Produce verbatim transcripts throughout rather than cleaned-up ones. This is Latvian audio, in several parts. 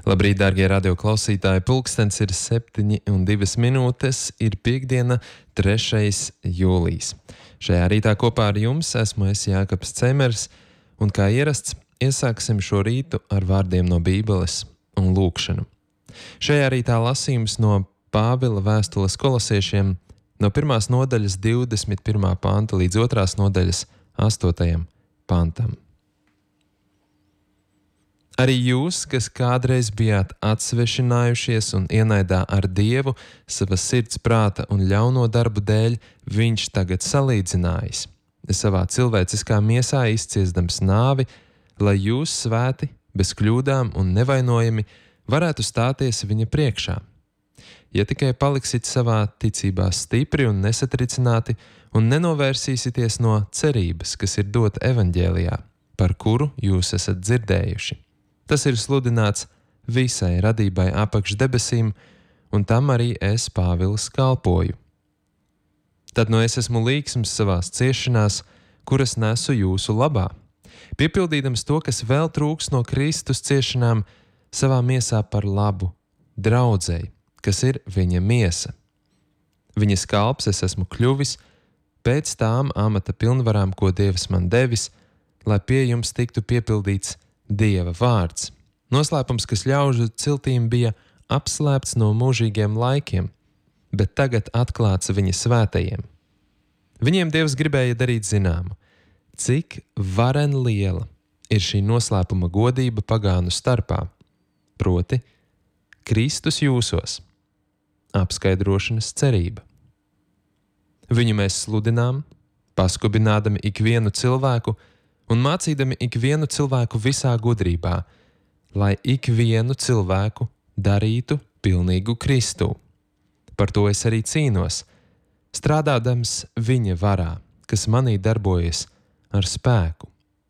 Labrīt, dārgie radio klausītāji! Pulkstens ir septiņi un divas minūtes, ir piektdiena, trešais jūlijs. Šajā rītā kopā ar jums esmu es Jākaps Cemers, un kā ierasts, iesāksim šo rītu ar vārdiem no Bībeles un lūkšanu. Šajā rītā lasījums no Pāvila vēstules kolosiešiem no pirmās nodaļas divdesmit pirmā panta līdz otrās nodaļas astotajam pantam. Arī jūs, kas kādreiz bijāt atsvešinājušies un ienaidā ar Dievu, savas sirds prāta un ļauno darbu dēļ, viņš tagad salīdzinājis, savā cilvēciskā miesā izciesdams nāvi, lai jūs svēti, bez kļūdām un nevainojami varētu stāties viņa priekšā. Ja tikai paliksiet savā ticībā stipri un nesatricināti un nenovērsīsieties no cerības, kas ir dota evaņģēlijā, par kuru jūs esat dzirdējuši. Tas ir sludināts visai radībai apakš debesīm, un tam arī es, Pāvils, kalpoju. Tad no es esmu līksms savās ciešanās, kuras nesu jūsu labā, piepildīdams to, kas vēl trūks no Kristus ciešanām savā miesā par labu draudzei, kas ir viņa miesa. Viņas kalps es esmu kļuvis pēc tām amata pilnvarām, ko Dievs man devis, lai pie jums tiktu piepildīts Dieva vārds. Noslēpums, kas ļaužu ciltīm bija apslēpts no mūžīgiem laikiem, bet tagad atklāts viņa svētajiem. Viņiem Dievs gribēja darīt zināmu, cik varen liela ir šī noslēpuma godība pagānu starpā, proti Kristus jūsos, apskaidrošanas cerība. Viņu mēs sludinām, paskubinādami ikvienu cilvēku un mācīdami ikvienu cilvēku visā gudrībā, lai ikvienu cilvēku darītu pilnīgu Kristu. Par to es arī cīnos, strādādams viņa varā, kas manī darbojas ar spēku.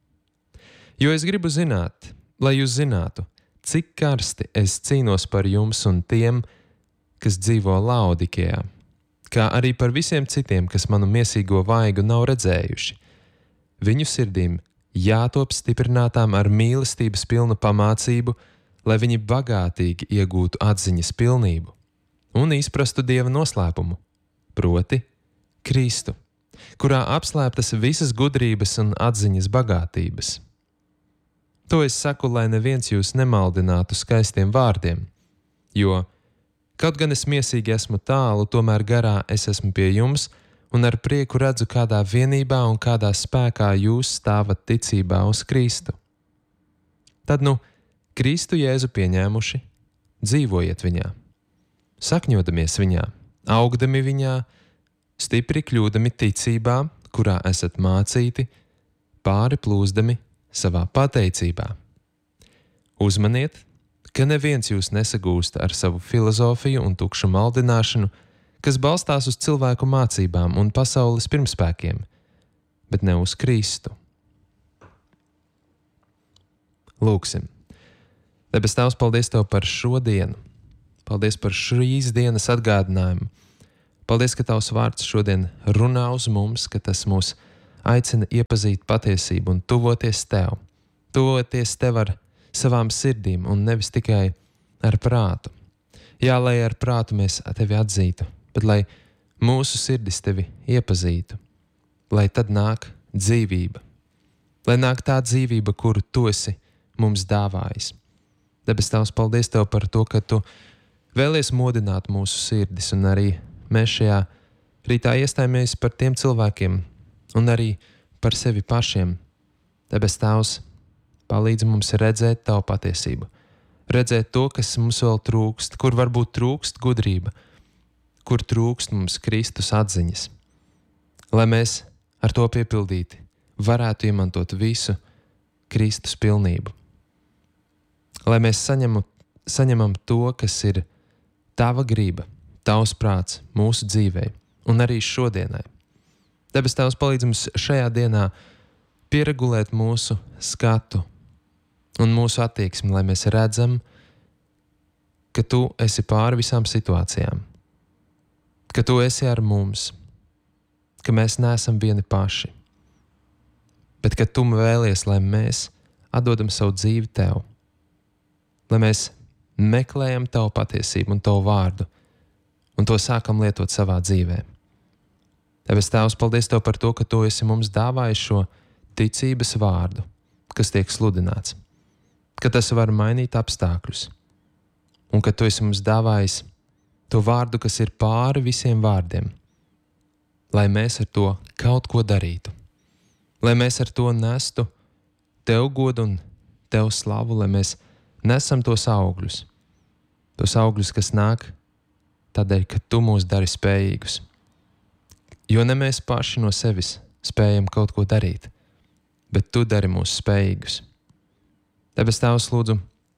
Jo es gribu zināt, lai jūs zinātu, cik karsti es cīnos par jums un tiem, kas dzīvo Laodikejā, kā arī par visiem citiem, kas manu miesīgo vaigu nav redzējuši. Viņu sirdīm jātop stiprinātām ar mīlestības pilnu pamācību, lai viņi bagātīgi iegūtu atziņas pilnību un izprastu Dieva noslēpumu, proti Kristu, kurā apslēptas visas gudrības un atziņas bagātības. To es saku, lai neviens jūs nemaldinātu skaistiem vārdiem, jo kaut gan es miesīgi esmu tālu, tomēr garā es esmu pie jums, un ar prieku redzu, kādā vienībā un kādā spēkā jūs stāvat ticībā uz Kristu. Tad nu, Kristu Jēzu pieņēmuši, dzīvojiet viņā, sakņodamies viņā, augdami viņā, stipri kļūdami ticībā, kurā esat mācīti, pāri plūzdami savā pateicībā. Uzmaniet, ka neviens jūs nesagūst ar savu filozofiju un tukšu maldināšanu, kas balstās uz cilvēku mācībām un pasaules pirmspēkiem, bet ne uz Kristu. Lūksim. Debes Tēvs, paldies Tev par šo dienu. Paldies par šīs dienas atgādinājumu. Paldies, ka Tavs vārds šodien runā uz mums, ka tas mūs aicina iepazīt patiesību un tuvoties Tev. Tuvoties Tev ar savām sirdīm un nevis tikai ar prātu. Jā, lai ar prātu mēs Tevi atzītu, bet lai mūsu sirdis Tevi iepazītu, lai tad nāk dzīvība, lai nāk tā dzīvība, kuru Tu esi mums dāvājis. Debes Tēvs, paldies Tev par to, ka Tu vēlies modināt mūsu sirdis, un arī mēs šajā rītā iestājamies par tiem cilvēkiem un arī par sevi pašiem. Debes Tēvs, palīdz mums redzēt Tavu patiesību, redzēt to, kas mums vēl trūkst, kur varbūt trūkst gudrība, kur trūkst mums Kristus atziņas, lai mēs ar to piepildīti varētu iemantot visu Kristus pilnību. Lai mēs saņemu, saņemam to, kas ir Tava grība, Tavs prāts mūsu dzīvei un arī šodienai. Debes Tēvs, palīdz mums šajā dienā pieregulēt mūsu skatu un mūsu attieksmi, lai mēs redzam, ka Tu esi pāri visām situācijām, ka Tu esi ar mums, ka mēs neesam vieni paši, bet ka Tu vēlies, lai mēs atdodam savu dzīvi Tev, lai mēs meklējam Tavu patiesību un Tavu vārdu, un to sākam lietot savā dzīvē. Debes Tēvs, paldies Tev par to, ka Tu esi mums dāvājis šo ticības vārdu, kas tiek sludināts, ka tas var mainīt apstākļus, un ka Tu esi mums dāvājis to vārdu, kas ir pāri visiem vārdiem, lai mēs ar to kaut ko darītu, lai mēs ar to nestu Tev godu un Tev slavu, lai mēs nesam tos augļus, tos augļus, kas nāk tādēļ, ka Tu mūs dari spējīgus. Jo ne mēs paši no sevis spējam kaut ko darīt, bet Tu dari mūs spējīgus. Debes Tēvs, lūdzu,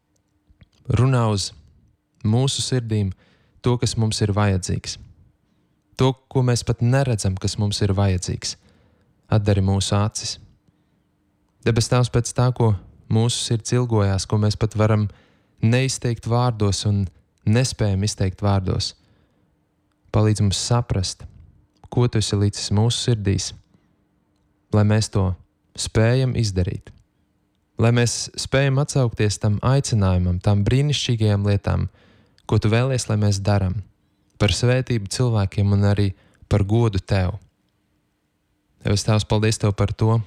runā uz mūsu sirdīm to, kas mums ir vajadzīgs. To, ko mēs pat neredzam, kas mums ir vajadzīgs. Atdari mūsu acis. Debes Tēvs, pēc tā, ko mūsu sirds ilgojās, ko mēs pat varam neizteikt vārdos un nespējam izteikt vārdos, palīdz mums saprast, ko Tu esi licis mūsu sirdīs, lai mēs to spējam izdarīt. Lai mēs spējam atsaukties tam aicinājumam, tām brīnišķīgajām lietām, ko Tu vēlies, lai mēs daram, par svētību cilvēkiem un arī par godu Tev. Debes Tēvs, paldies Tev par to,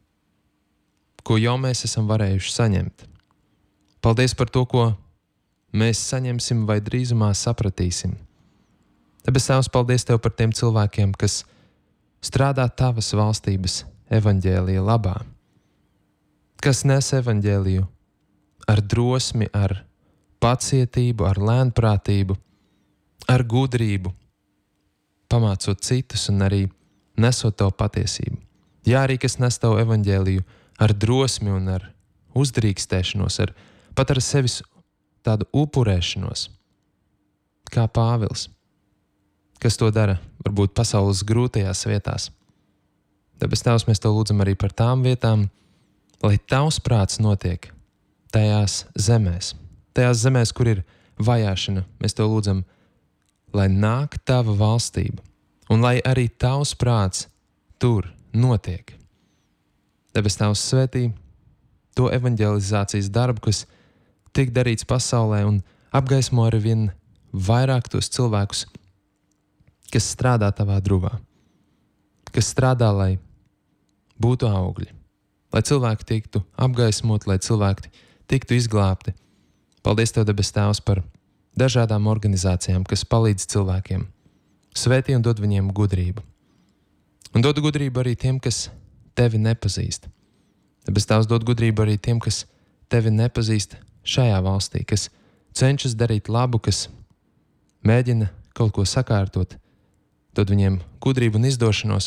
ko jau mēs esam varējuši saņemt. Paldies par to, ko mēs saņemsim vai drīzumā sapratīsim. Debes Tēvs, paldies Tev par tiem cilvēkiem, kas strādā Tavas valstības evaņģēlija labā, kas nes evaņģēliju ar drosmi, ar pacietību, ar lēnprātību, ar gudrību, pamācot citus un arī nesot Tavu patiesību. Jā, arī kas nes Tavu evaņģēliju ar drosmi un ar uzdrīkstēšanos, ar, pat ar sevis tādu upurēšanos, kā Pāvils, kas to dara varbūt pasaules grūtajās vietās. Debes Tēvs, mēs Tev lūdzam arī par tām vietām, lai Tavs prāts notiek tajās zemēs, tajās zemēs, kur ir vajāšana. Mēs Tev lūdzam, lai nāk Tava valstība un lai arī Tavs prāts tur notiek. Debes Tēvs, svētī to evaņģelizācijas darbu, kas tiek darīts pasaulē, un apgaismo ar vien vairāk tos cilvēkus, kas strādā Tavā druvā, kas strādā, lai būtu augļi, lai cilvēki tiktu apgaismot, lai cilvēki tiktu izglābti. Paldies Tev, Debes Tēvs, par dažādām organizācijām, kas palīdz cilvēkiem, svētī un dod viņiem gudrību. Un dod gudrību arī tiem, kas Tevi nepazīst. Debes Tēvs, dod gudrību arī tiem, kas Tevi nepazīst šajā valstī, kas cenšas darīt labu, kas mēģina kaut ko sakārtot, dod viņiem gudrību un izdošanos,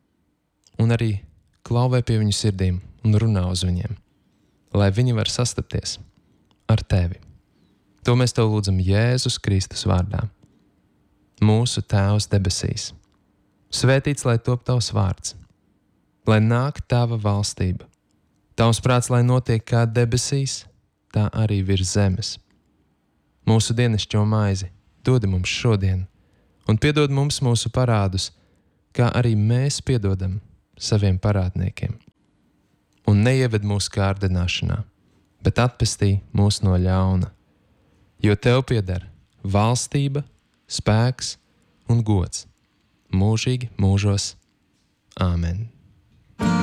un arī klauvē pie viņu sirdīm un runā uz viņiem, lai viņi var sastapties ar Tevi. To mēs Tev lūdzam Jēzus Kristus vārdā. Mūsu Tēvs debesīs, svētīts lai top Tavs vārds, lai nāk Tava valstība, Tavs prāts, lai notiek kā debesīs, tā arī virs zemes. Mūsu dienascho maizi dod mums šodien, un piedod mums mūsu parādus, kā arī mēs piedodam saviem parādniekiem. Un neieved mūsu kārdināšanā, bet atpestī mūs no ļauna, jo Tev pieder valstība, spēks un gods mūžīgi mūžos. Āmen.